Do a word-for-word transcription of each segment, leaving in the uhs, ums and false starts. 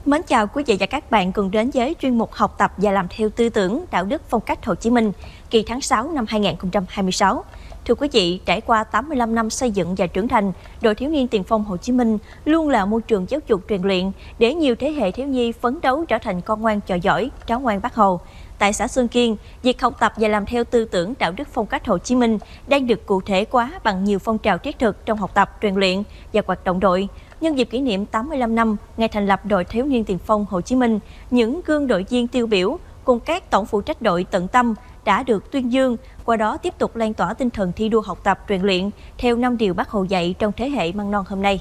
Mến chào quý vị và các bạn cùng đến với chuyên mục học tập và làm theo tư tưởng đạo đức phong cách Hồ Chí Minh kỳ tháng sáu năm hai nghìn không trăm hai mươi sáu. Thưa quý vị, trải qua tám mươi lăm năm xây dựng và trưởng thành, Đội Thiếu niên Tiền phong Hồ Chí Minh luôn là môi trường giáo dục rèn luyện để nhiều thế hệ thiếu nhi phấn đấu trở thành con ngoan trò giỏi, cháu ngoan Bác Hồ. Tại xã Xuân Kiên, việc học tập và làm theo tư tưởng đạo đức phong cách Hồ Chí Minh đang được cụ thể hóa bằng nhiều phong trào thiết thực trong học tập, rèn luyện và hoạt động đội. Nhân dịp kỷ niệm tám mươi lăm năm ngày thành lập Đội Thiếu niên Tiền phong Hồ Chí Minh, những gương đội viên tiêu biểu cùng các tổng phụ trách đội tận tâm đã được tuyên dương, qua đó tiếp tục lan tỏa tinh thần thi đua học tập, rèn luyện theo năm điều Bác Hồ dạy trong thế hệ măng non hôm nay.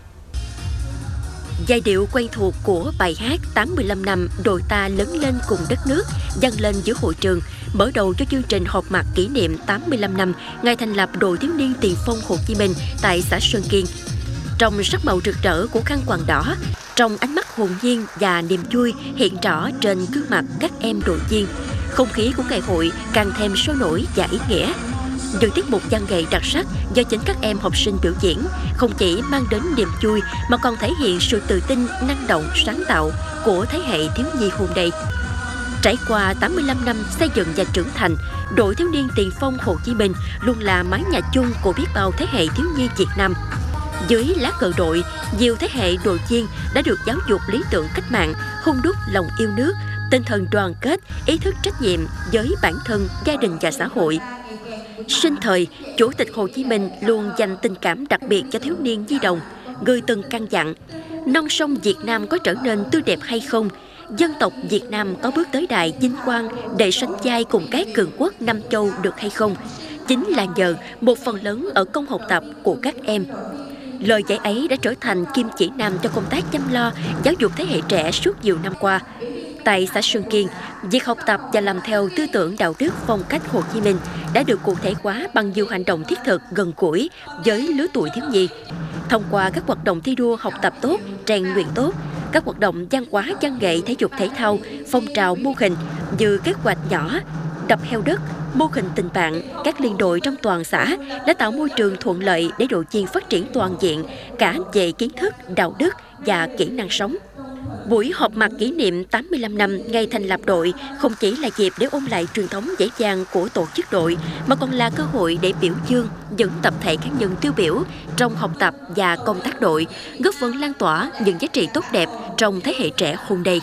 Giai điệu quen thuộc của bài hát tám mươi lăm năm đội ta lớn lên cùng đất nước vang lên giữa hội trường, mở đầu cho chương trình họp mặt kỷ niệm tám mươi lăm năm ngày thành lập Đội Thiếu niên Tiền phong Hồ Chí Minh tại xã Xuân Kiên. Trong sắc màu rực rỡ của khăn quàng đỏ, trong ánh mắt hồn nhiên và niềm vui hiện rõ trên gương mặt các em đội viên, không khí của ngày hội càng thêm sôi nổi và ý nghĩa. Những tiết mục văn nghệ đặc sắc do chính các em học sinh biểu diễn không chỉ mang đến niềm vui mà còn thể hiện sự tự tin, năng động, sáng tạo của thế hệ thiếu nhi hôm nay. Trải qua tám mươi lăm năm xây dựng và trưởng thành, Đội Thiếu niên Tiền phong Hồ Chí Minh luôn là mái nhà chung của biết bao thế hệ thiếu nhi Việt Nam. Dưới lá cờ đội, nhiều thế hệ đội viên đã được giáo dục lý tưởng cách mạng, hun đúc lòng yêu nước, tinh thần đoàn kết, ý thức trách nhiệm với bản thân, gia đình và xã hội. Sinh thời, Chủ tịch Hồ Chí Minh luôn dành tình cảm đặc biệt cho thiếu niên nhi đồng. Người từng căn dặn, non sông Việt Nam có trở nên tươi đẹp hay không, dân tộc Việt Nam có bước tới đại vinh quang để sánh vai cùng các cường quốc Nam Châu được hay không, chính là nhờ một phần lớn ở công học tập của các em. Lời dạy ấy đã trở thành kim chỉ nam cho công tác chăm lo, giáo dục thế hệ trẻ suốt nhiều năm qua. Tại xã Xuân Kiên, việc học tập và làm theo tư tưởng đạo đức phong cách Hồ Chí Minh đã được cụ thể hóa bằng nhiều hành động thiết thực gần gũi với lứa tuổi thiếu nhi. Thông qua các hoạt động thi đua học tập tốt, rèn luyện tốt, các hoạt động văn hóa, văn nghệ, thể dục thể thao, phong trào mô hình như kế hoạch nhỏ, đập heo đất, mô hình tình bạn, các liên đội trong toàn xã đã tạo môi trường thuận lợi để đội viên phát triển toàn diện cả về kiến thức, đạo đức và kỹ năng sống. Buổi họp mặt kỷ niệm tám mươi lăm năm ngày thành lập đội không chỉ là dịp để ôn lại truyền thống dễ dàng của tổ chức đội, mà còn là cơ hội để biểu dương những tập thể cá nhân tiêu biểu trong học tập và công tác đội, góp phần lan tỏa những giá trị tốt đẹp trong thế hệ trẻ hôm nay.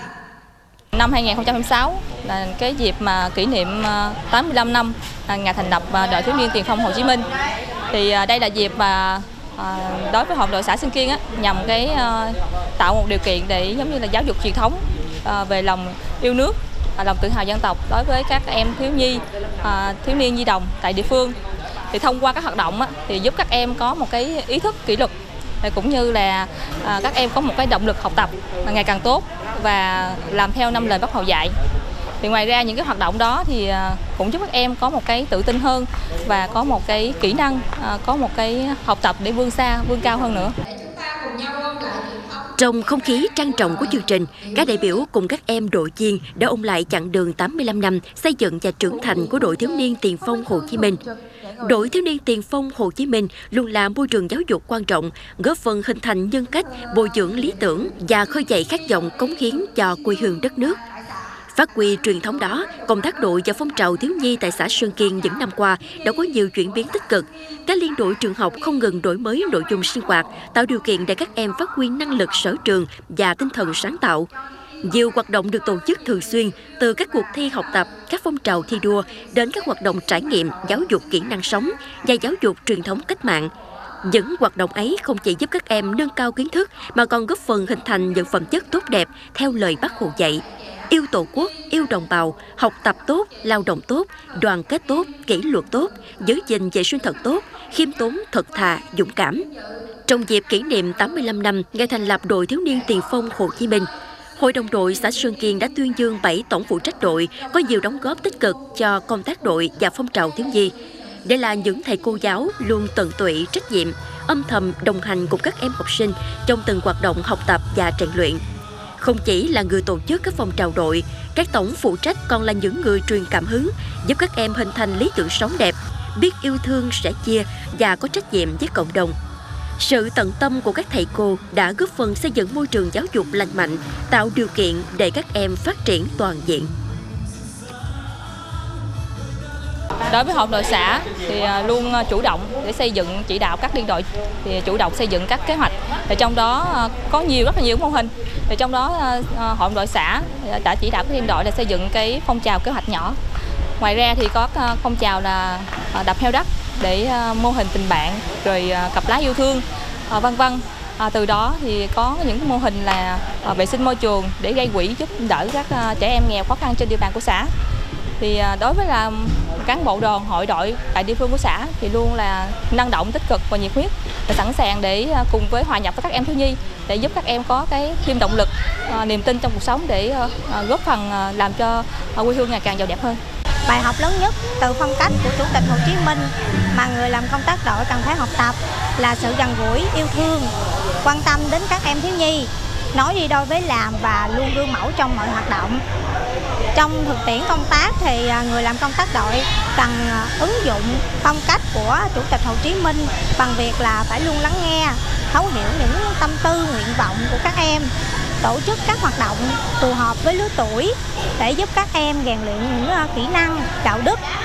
Năm hai nghìn không trăm hai mươi sáu là cái dịp mà kỷ niệm tám mươi lăm năm ngày thành lập Đội Thiếu niên Tiền phong Hồ Chí Minh. Thì đây là dịp mà đối với họp đội xã Xuân Kiên á, nhằm cái tạo một điều kiện để giống như là giáo dục truyền thống về lòng yêu nước, lòng tự hào dân tộc đối với các em thiếu nhi, thiếu niên nhi đồng tại địa phương. Thì thông qua các hoạt động á, thì giúp các em có một cái ý thức kỷ luật, cũng như là các em có một cái động lực học tập ngày càng tốt và làm theo năm lời Bác Hồ dạy. Thì ngoài ra những cái hoạt động đó thì cũng giúp các em có một cái tự tin hơn và có một cái kỹ năng, có một cái học tập để vươn xa, vươn cao hơn nữa. Trong không khí trang trọng của chương trình, các đại biểu cùng các em đội viên đã ôn lại chặng đường tám mươi lăm năm xây dựng và trưởng thành của Đội Thiếu niên Tiền phong Hồ Chí Minh. Đội Thiếu niên Tiền phong Hồ Chí Minh luôn là môi trường giáo dục quan trọng, góp phần hình thành nhân cách, bồi dưỡng lý tưởng và khơi dậy khát vọng cống hiến cho quê hương đất nước. Phát huy truyền thống đó, công tác đội và phong trào thiếu nhi tại xã Xuân Kiên những năm qua đã có nhiều chuyển biến tích cực. Các liên đội trường học không ngừng đổi mới nội dung sinh hoạt, tạo điều kiện để các em phát huy năng lực sở trường và tinh thần sáng tạo. Nhiều hoạt động được tổ chức thường xuyên, từ các cuộc thi học tập, các phong trào thi đua đến các hoạt động trải nghiệm, giáo dục kỹ năng sống và giáo dục truyền thống cách mạng. Những hoạt động ấy không chỉ giúp các em nâng cao kiến thức mà còn góp phần hình thành những phẩm chất tốt đẹp theo lời Bác Hồ dạy. Yêu Tổ quốc, yêu đồng bào, học tập tốt, lao động tốt, đoàn kết tốt, kỷ luật tốt, giữ gìn vệ sinh thật tốt, khiêm tốn, thật thà, dũng cảm. Trong dịp kỷ niệm tám mươi lăm năm ngày thành lập Đội Thiếu niên Tiền phong Hồ Chí Minh, Hội đồng đội xã Xuân Kiên đã tuyên dương bảy tổng phụ trách đội có nhiều đóng góp tích cực cho công tác đội và phong trào thiếu nhi. Đây là những thầy cô giáo luôn tận tụy, trách nhiệm, âm thầm đồng hành cùng các em học sinh trong từng hoạt động học tập và rèn luyện. Không chỉ là người tổ chức các phong trào đội, các tổng phụ trách còn là những người truyền cảm hứng, giúp các em hình thành lý tưởng sống đẹp, biết yêu thương, sẻ chia và có trách nhiệm với cộng đồng. Sự tận tâm của các thầy cô đã góp phần xây dựng môi trường giáo dục lành mạnh, tạo điều kiện để các em phát triển toàn diện. Đối với họp đội xã thì luôn chủ động để xây dựng, chỉ đạo các liên đội thì chủ động xây dựng các kế hoạch. Thì trong đó có nhiều rất là nhiều mô hình. Thì trong đó họp đội xã đã chỉ đạo các liên đội là xây dựng cái phong trào kế hoạch nhỏ. Ngoài ra thì có phong trào là đập heo đất để mô hình tình bạn, rồi cặp lá yêu thương, vân vân. À, từ đó thì có những mô hình là à, vệ sinh môi trường để gây quỹ giúp đỡ các à, trẻ em nghèo khó khăn trên địa bàn của xã. Thì à, đối với là cán bộ đoàn hội đội tại địa phương của xã thì luôn là năng động, tích cực và nhiệt huyết, và sẵn sàng để à, cùng với hòa nhập với các em thiếu nhi để giúp các em có cái thêm động lực, à, niềm tin trong cuộc sống để à, góp phần à, làm cho à, quê hương ngày càng giàu đẹp hơn. Bài học lớn nhất từ phong cách của Chủ tịch Hồ Chí Minh mà người làm công tác đội cần phải học tập là sự gần gũi, yêu thương, quan tâm đến các em thiếu nhi, nói đi đôi với làm và luôn gương mẫu trong mọi hoạt động. Trong thực tiễn công tác thì người làm công tác đội cần ứng dụng phong cách của Chủ tịch Hồ Chí Minh bằng việc là phải luôn lắng nghe, thấu hiểu những tâm tư, nguyện vọng của các em, tổ chức các hoạt động phù hợp với lứa tuổi để giúp các em rèn luyện những kỹ năng, đạo đức,